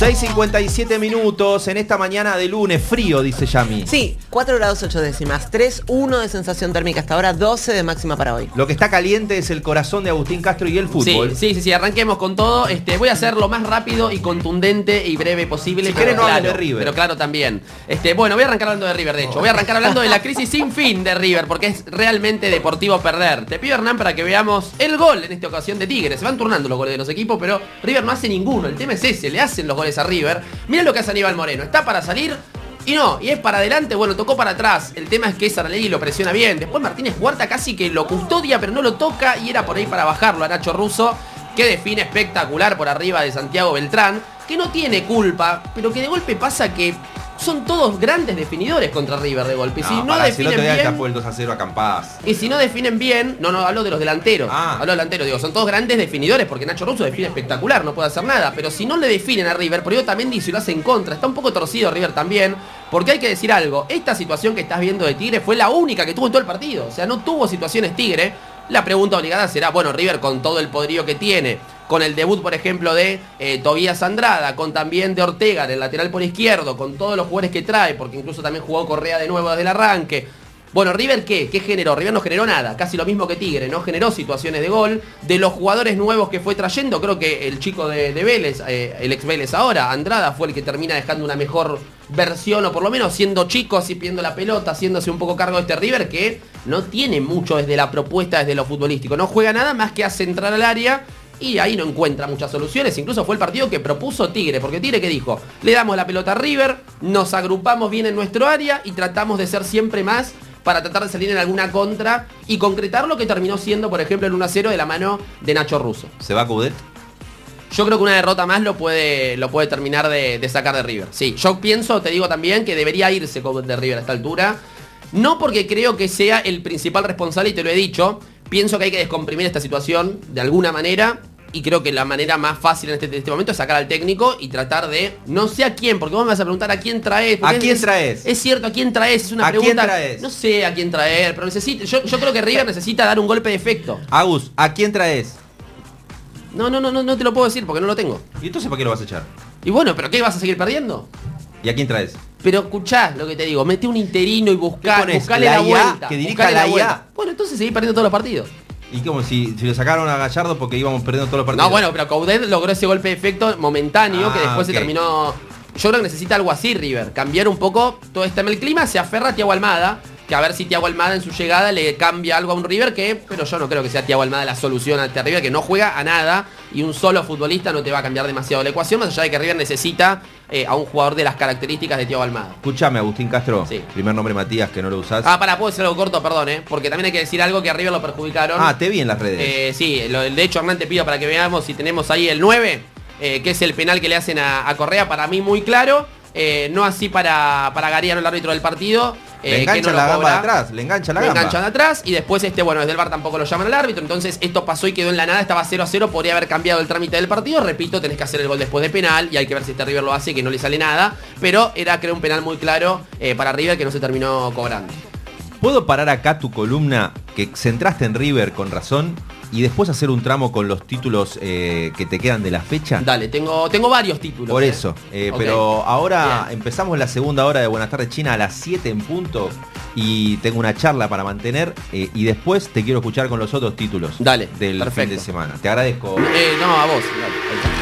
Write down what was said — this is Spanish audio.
6:57 minutos en esta mañana de lunes, frío, dice Yami. Sí, 4 grados 8 décimas, 3,1 de sensación térmica hasta ahora, 12 de máxima para hoy. Lo que está caliente es el corazón de Agustín Castro y el fútbol. Sí, arranquemos con todo. Voy a ser lo más rápido y contundente y breve posible. Si querés no hables de River. Pero claro también. Voy a arrancar hablando de River, de hecho. Voy a arrancar hablando de la crisis sin fin de River, porque es realmente deportivo perder. Te pido, Hernán, para que veamos el gol en esta ocasión de Tigre. Se van turnando los goles de los equipos, pero River no hace ninguno. El tema es ese, le hacen los goles a River. Mirá lo que hace Aníbal Moreno. Está para salir y no, y es para adelante, bueno, tocó para atrás. El tema es que Saralegui lo presiona bien. Después Martínez Huerta casi que lo custodia, pero no lo toca y era por ahí para bajarlo a Nacho Russo, que define espectacular por arriba de Santiago Beltrán, que no tiene culpa, pero que de golpe pasa que son todos grandes definidores contra River de golpe. Si no definen bien, está por el 2-0 a Campás. Y si no definen bien, no, hablo de los delanteros. Hablo de delanteros, digo, son todos grandes definidores, porque Nacho Russo define espectacular, no puede hacer nada. Pero si no le definen a River, por ello también dice, lo hace en contra. Está un poco torcido River también, porque hay que decir algo. Esta situación que estás viendo de Tigre fue la única que tuvo en todo el partido. O sea, no tuvo situaciones Tigre. La pregunta obligada será, bueno, River con todo el poderío que tiene, con el debut, por ejemplo, de Tobías Andrada, con también de Ortega, del lateral por izquierdo, con todos los jugadores que trae, porque incluso también jugó Correa de nuevo desde el arranque. Bueno, ¿River qué? ¿Qué generó? River no generó nada, casi lo mismo que Tigre, no generó situaciones de gol. De los jugadores nuevos que fue trayendo, creo que el chico de Vélez, el ex Vélez ahora, Andrada, fue el que termina dejando una mejor versión, o por lo menos siendo chico, así pidiendo la pelota, haciéndose un poco cargo de este River, que no tiene mucho desde la propuesta, desde lo futbolístico. No juega nada más que hace entrar al área y ahí no encuentra muchas soluciones. Incluso fue el partido que propuso Tigre, porque Tigre, ¿qué dijo? Le damos la pelota a River, nos agrupamos bien en nuestro área y tratamos de ser siempre más para tratar de salir en alguna contra y concretar lo que terminó siendo, por ejemplo, el 1-0 de la mano de Nacho Russo. ¿Se va Coudet? Yo creo que una derrota más lo puede terminar de sacar de River. Sí, yo pienso, te digo también, que debería irse Coudet de River a esta altura. No porque creo que sea el principal responsable, y te lo he dicho. Pienso que hay que descomprimir esta situación de alguna manera. Y creo que la manera más fácil en este momento es sacar al técnico y tratar de, no sé a quién, porque vos me vas a preguntar a quién traes. ¿A quién traes? Es cierto, ¿a quién traes? Es una ¿A pregunta. quién traes? No sé a quién traer, pero yo creo que River necesita dar un golpe de efecto. Agus, ¿a quién traes? No te lo puedo decir porque no lo tengo. ¿Y entonces para qué lo vas a echar? Y bueno, ¿pero qué? ¿Vas a seguir perdiendo? ¿Y a quién traes? Pero escuchá lo que te digo, mete un interino y buscale la vuelta. que dirija la IA. Bueno, entonces seguís perdiendo todos los partidos. Y como si le sacaron a Gallardo porque íbamos perdiendo todos los partidos. No, bueno, pero Coudet logró ese golpe de efecto momentáneo que después se terminó. Yo creo que necesita algo así River, cambiar un poco todo este el clima, se aferra a Thiago Almada, que a ver si Thiago Almada en su llegada le cambia algo a un River pero yo no creo que sea Thiago Almada la solución a este River, que no juega a nada y un solo futbolista no te va a cambiar demasiado la ecuación, más allá de que River necesita a un jugador de las características de Thiago Almada. Escúchame, Agustín Castro, sí. Primer nombre Matías, que no lo usás. Puedo decir algo corto, perdón, porque también hay que decir algo que a River lo perjudicaron. Te vi en las redes. Sí, de hecho Hernán te pido para que veamos si tenemos ahí el 9, que es el penal que le hacen a Correa, para mí muy claro. No así para Gariano, el árbitro del partido. Le engancha que no la gamba cobra. de atrás, le engancha la gamba. Le enganchan de atrás y después desde el VAR tampoco lo llaman al árbitro. Entonces esto pasó y quedó en la nada, estaba 0-0, podría haber cambiado el trámite del partido. Repito, tenés que hacer el gol después de penal y hay que ver si este River lo hace, que no le sale nada. Pero era, creo, un penal muy claro para River que no se terminó cobrando. ¿Puedo parar acá tu columna que centraste en River con razón y después hacer un tramo con los títulos que te quedan de la fecha? Dale, tengo varios títulos. Por eso, Okay. pero ahora Bien. empezamos la segunda hora de Buenas tardes China a las 7 en punto y tengo una charla para mantener y después te quiero escuchar con los otros títulos. Dale, del perfecto. fin de semana. Te agradezco. No, a vos. Dale, ahí está.